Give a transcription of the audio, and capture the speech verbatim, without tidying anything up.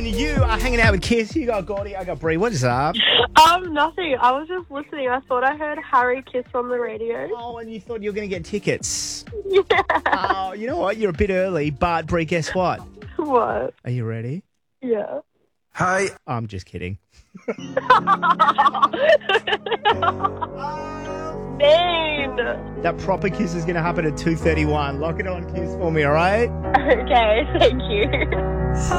You are hanging out with Kiss. You got Gordy, I got Bree. What is up? Um, nothing. I was just listening. I thought I heard Harry Kiss on the radio. Oh, and you thought you were going to get tickets. Yeah. Oh, you know what? You're a bit early, but Bree, guess what? What? Are you ready? Yeah. Hi. I'm just kidding. Mean. That proper kiss is going to happen at two thirty-one. Lock it on, Kiss, for me, all right? Okay, thank you.